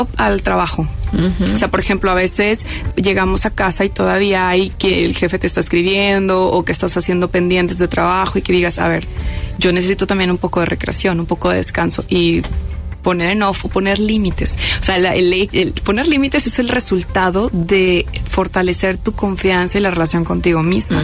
al trabajo. O sea, por ejemplo, a veces llegamos a casa y todavía hay que el jefe te está escribiendo o que estás haciendo pendientes de trabajo y que digas, a ver, yo necesito también un poco de recreación, un poco de descanso y poner en off o poner límites. O sea, el poner límites es el resultado de fortalecer tu confianza y la relación contigo misma.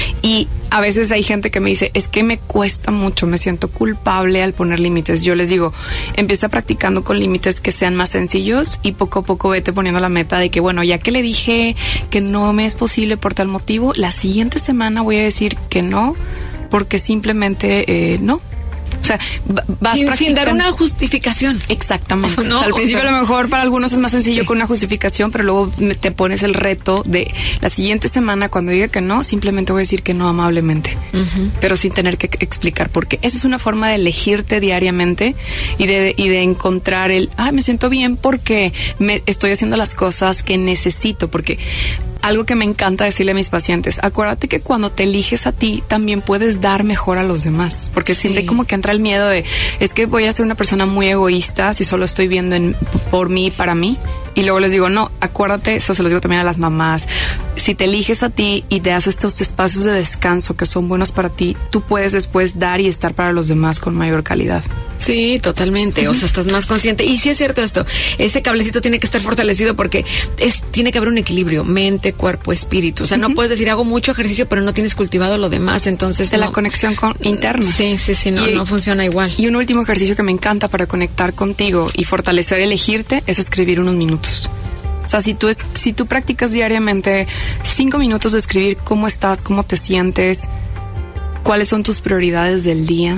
Y a veces hay gente que me dice, es que me cuesta mucho, me siento culpable al poner límites. Yo les digo, empieza practicando con límites que sean más sencillos y poco a poco vete poniendo la meta de que, bueno, ya que le dije que no me es posible por tal motivo, la siguiente semana voy a decir que no, porque simplemente no. O sea, vas sin dar una justificación. Exactamente. No, o sea, al principio a lo mejor para algunos es más sencillo con una justificación, pero luego te pones el reto de la siguiente semana cuando diga que no, simplemente voy a decir que no amablemente, pero sin tener que explicar por qué. Esa es una forma de elegirte diariamente y de encontrar me siento bien porque me estoy haciendo las cosas que necesito, porque algo que me encanta decirle a mis pacientes, acuérdate que cuando te eliges a ti, también puedes dar mejor a los demás, porque siempre como que entra el miedo de, es que voy a ser una persona muy egoísta si solo estoy viendo por mí y para mí. Y luego les digo, no, acuérdate, eso se los digo también a las mamás, si te eliges a ti y te das estos espacios de descanso que son buenos para ti, tú puedes después dar y estar para los demás con mayor calidad. Sí, totalmente. O sea, estás más consciente. Y sí es cierto esto, este cablecito tiene que estar fortalecido porque tiene que haber un equilibrio, mente, cuerpo, espíritu. O sea, no puedes decir, hago mucho ejercicio, pero no tienes cultivado lo demás, entonces de la conexión interna. Sí, no funciona igual. Y un último ejercicio que me encanta para conectar contigo y fortalecer elegirte es escribir unos minutos. O sea, si tú practicas diariamente 5 minutos de escribir cómo estás, cómo te sientes, cuáles son tus prioridades del día,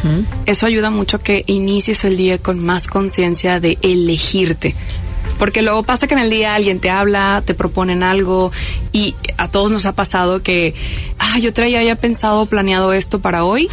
eso ayuda mucho a que inicies el día con más conciencia de elegirte. Porque luego pasa que en el día alguien te habla, te proponen algo y a todos nos ha pasado que, yo había pensado, planeado esto para hoy.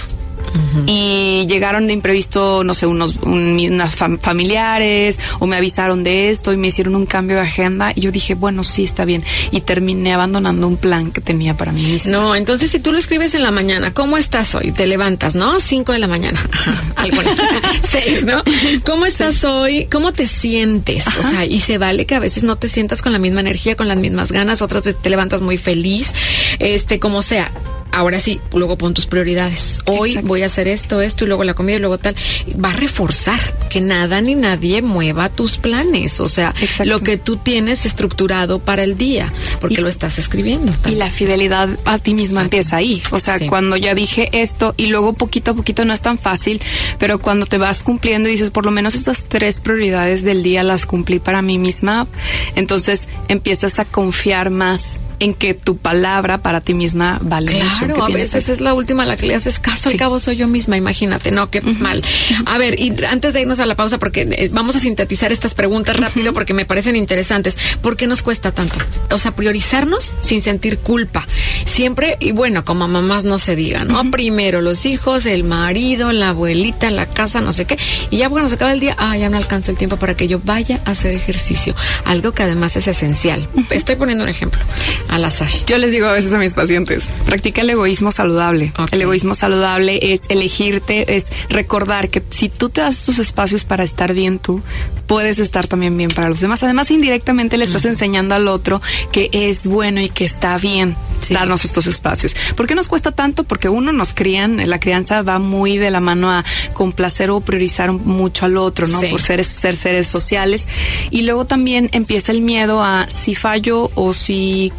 Y llegaron de imprevisto, no sé, unos familiares o me avisaron de esto y me hicieron un cambio de agenda y yo dije, bueno, sí, está bien, y terminé abandonando un plan que tenía para mí misma. No, entonces si tú lo escribes en la mañana, ¿cómo estás hoy? Te levantas, ¿no? 5 de la mañana, algo así, 6, ¿no? ¿Cómo estás hoy? ¿Cómo te sientes? O sea, y se vale que a veces no te sientas con la misma energía, con las mismas ganas, otras veces te levantas muy feliz, como sea. Ahora sí, luego pon tus prioridades. Hoy voy a hacer esto y luego la comida y luego tal. Va a reforzar que nada ni nadie mueva tus planes. O sea, lo que tú tienes estructurado para el día, porque lo estás escribiendo. Y la fidelidad a ti misma empieza ahí. O sea, cuando ya dije esto y luego poquito a poquito no es tan fácil, pero cuando te vas cumpliendo y dices, por lo menos estas 3 prioridades del día las cumplí para mí misma, entonces empiezas a confiar más en que tu palabra para ti misma vale mucho. Claro, a veces es la última a la que le haces caso, al cabo soy yo misma, imagínate, no, qué mal. A ver, y antes de irnos a la pausa, porque vamos a sintetizar estas preguntas rápido porque me parecen interesantes. ¿Por qué nos cuesta tanto? O sea, priorizarnos sin sentir culpa. Siempre, y bueno, como mamás no se diga, ¿no? Primero los hijos, el marido, la abuelita, la casa, no sé qué. Y ya cuando se acaba el día, ya no alcanzo el tiempo para que yo vaya a hacer ejercicio. Algo que además es esencial. Estoy poniendo un ejemplo al azar. Yo les digo a veces a mis pacientes, practica el egoísmo saludable. El egoísmo saludable es elegirte, es recordar que si tú te das tus espacios para estar bien tú, puedes estar también bien para los demás. Además, indirectamente le estás enseñando al otro que es bueno y que está bien darnos estos espacios. ¿Por qué nos cuesta tanto? Porque uno nos crían, la crianza va muy de la mano a complacer o priorizar mucho al otro, ¿no? Por ser seres sociales. Y luego también empieza el miedo a si fallo o si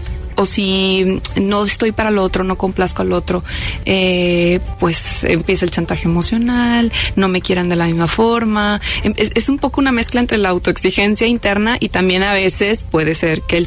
no estoy para el otro, no complazco al otro, pues empieza el chantaje emocional, no me quieran de la misma forma. Es un poco una mezcla entre la autoexigencia interna y también a veces puede ser que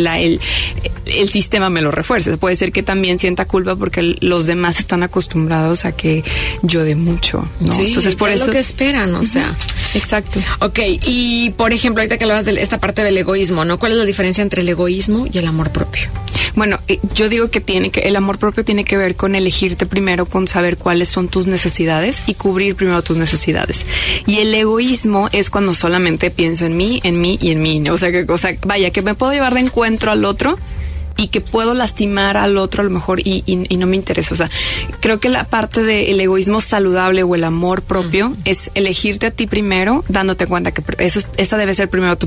el sistema me lo refuerce. Puede ser que también sienta culpa porque los demás están acostumbrados a que yo dé mucho, ¿no? Sí, entonces por eso es lo que esperan, o sea. Exacto. Ok, y por ejemplo, ahorita que hablabas de esta parte del egoísmo, ¿no? ¿Cuál es la diferencia entre el egoísmo y el amor propio? Bueno, yo digo que el amor propio tiene que ver con elegirte primero, con saber cuáles son tus necesidades y cubrir primero tus necesidades. Y el egoísmo es cuando solamente pienso en mí y en mí. O sea, vaya, que me puedo llevar de encuentro al otro, y que puedo lastimar al otro a lo mejor y no me interesa. O sea, creo que la parte del egoísmo saludable o el amor propio es elegirte a ti primero, dándote cuenta que esa debe ser primero tu